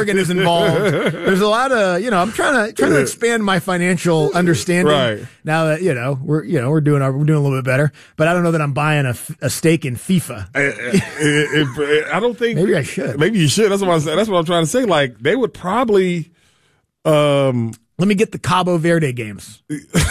Morgan is involved. There's a lot of, I'm trying to expand my financial understanding. Right. Now that, we're doing a little bit better, but I don't know that I'm buying a stake in FIFA. I don't think. Maybe I should. Maybe you should. That's what I'm trying to say. Like, they would probably, let me get the Cabo Verde games.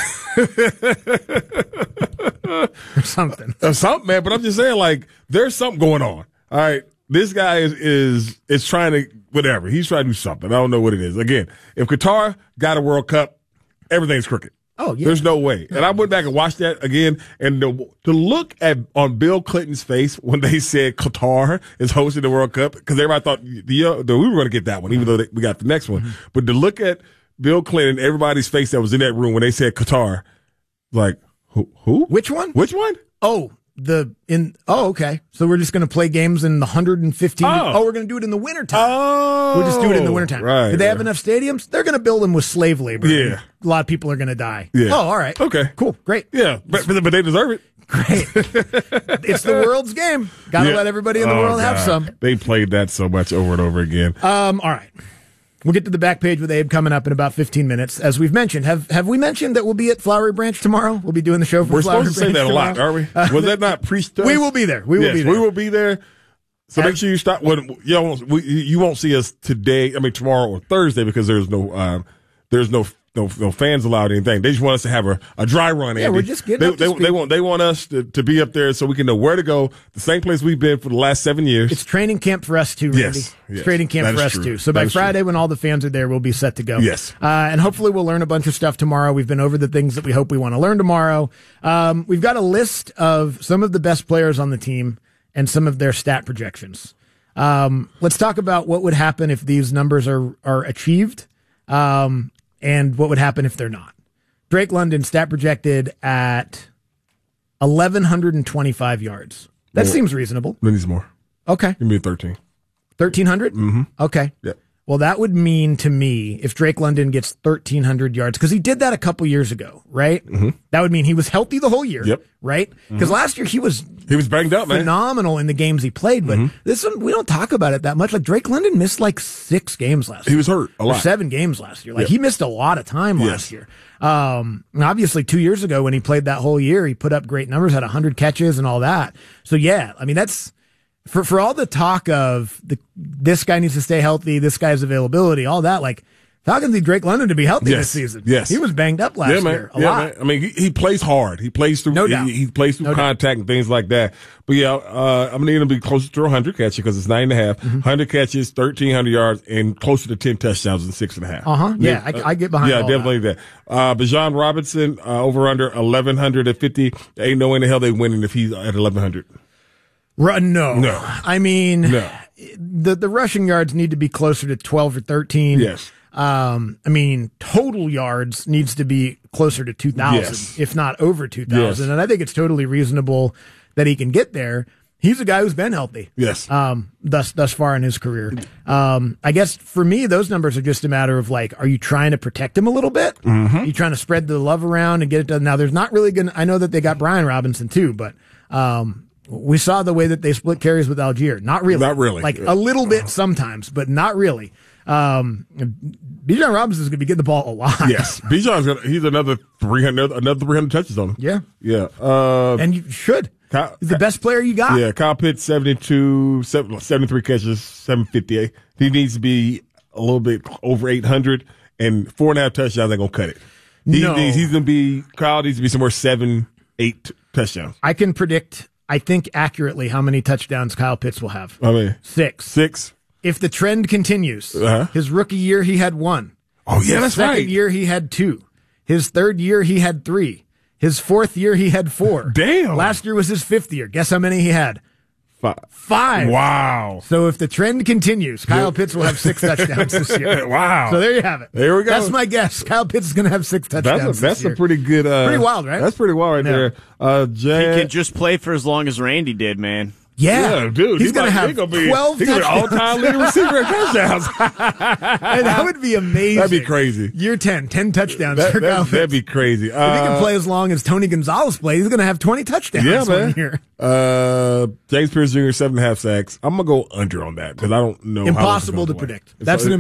or something, man. But I'm just saying, like, there's something going on. All right, this guy is trying to whatever. He's trying to do something. I don't know what it is. Again, if Qatar got a World Cup, everything's crooked. Oh yeah, there's no way. And I went back and watched that again, and to look on Bill Clinton's face when they said Qatar is hosting the World Cup, because everybody thought we were going to get that one, even though we got the next one. Mm-hmm. But to look at Bill Clinton, everybody's face that was in that room when they said Qatar, like, who? Which one? Which one? Okay. So we're just going to play games in the 115. We're going to do it in the wintertime. We'll just do it in the wintertime. Right. Do they have enough stadiums? They're going to build them with slave labor. Yeah. A lot of people are going to die. Yeah. Oh, all right. Okay. Cool. Great. Yeah. But they deserve it. Great. It's the world's game. Got to let everybody in the world have some. They played that so much over and over again. All right. We'll get to the back page with Abe coming up in about 15 minutes. As we've mentioned, have we mentioned that we'll be at Flowery Branch tomorrow? We'll be doing the show from Flowery Branch. We're supposed to say that tomorrow. a lot, are we? Was that not preached to us? We will be there. We will be there. So make sure you stop. You won't see us today. I mean, tomorrow or Thursday, because there's no fans allowed or anything. They just want us to have a dry run. Yeah, Andy. we're just getting they want us to be up there so we can know where to go. The same place we've been for the last 7 years. It's training camp for us too, Randy. Yes. It's training camp for us too. So by Friday, when all the fans are there, we'll be set to go. Yes. And hopefully we'll learn a bunch of stuff tomorrow. We've been over the things that we hope we want to learn tomorrow. We've got a list of some of the best players on the team and some of their stat projections. Let's talk about what would happen if these numbers are achieved. And what would happen if they're not. Drake London stat projected at 1,125 yards. That seems reasonable. That needs more. Okay. Give me 13. 1,300? Mm-hmm. Okay. Yeah. Well, that would mean to me, if Drake London gets 1,300 yards, because he did that a couple years ago, right? Mm-hmm. That would mean he was healthy the whole year, yep. right? Because last year he was banged up, man. Phenomenal in the games he played, but this one, we don't talk about it that much. Like, Drake London missed like 6 games last year. He was hurt a lot. Or 7 games last year. Like, he missed a lot of time last year. And obviously 2 years ago when he played that whole year, he put up great numbers, had 100 catches and all that. So yeah, I mean, that's, for all the talk of this guy needs to stay healthy, this guy's availability, all that, like, talking to Drake London to be healthy this season. Yes. He was banged up last year a lot. Man. I mean, he plays hard. He plays through, no doubt. He plays through contact and things like that. But yeah, I'm going to need him to be closer to 100 catches because it's 9.5. 100 catches, 1,300 yards, and closer to 10 touchdowns and 6.5. Yeah, I get behind all definitely that. Bijan Robinson, over under 1,150. Ain't no way in the hell they winning if he's at 1,100. No. I mean, the rushing yards need to be closer to 12 or 13. Yes. I mean, total yards needs to be closer to 2,000, if not over 2,000. Yes. And I think it's totally reasonable that he can get there. He's a guy who's been healthy. Yes. Thus far in his career. I guess for me, those numbers are just a matter of, like, are you trying to protect him a little bit? Mm-hmm. Are you trying to spread the love around and get it done? Now, there's not really I know that they got Brian Robinson too, but, we saw the way that they split carries with Algier. Not really. Not really. Like, a little bit sometimes, but not really. Bijan Robinson is going to be getting the ball a lot. Yes. He's another 300 touches on him. Yeah. Yeah. And you should. He's the best player you got. Yeah. Kyle Pitts, 73 catches, 758. He needs to be a little bit over 800, and 4.5 touchdowns ain't going to cut it. He's going to be, Kyle needs to be somewhere 7-8 touchdowns. I can predict, I think accurately, how many touchdowns Kyle Pitts will have. I mean, 6. 6. If the trend continues, his rookie year he had 1. Oh yeah, that's right. Second year he had 2. His third year he had 3. His fourth year he had 4. Damn. Last year was his 5th year. Guess how many he had? 5. Wow. So if the trend continues, Kyle Pitts will have 6 touchdowns this year. Wow. So there you have it. There we go. That's my guess. Kyle Pitts is going to have 6 touchdowns That's this year. a pretty good. Pretty wild, right? That's pretty wild right there. He can just play for as long as Randy did, man. Yeah, dude. He's going to have 12 touchdowns. He's an all-time leading receiver in touchdowns. And that would be amazing. That'd be crazy. Year 10 touchdowns for Kyle Pitts. That'd be crazy. If he can play as long as Tony Gonzalez played, he's going to have 20 touchdowns one year. James Pierce Jr., 7.5 sacks. I'm going to go under on that because I don't know. Impossible to predict. That's an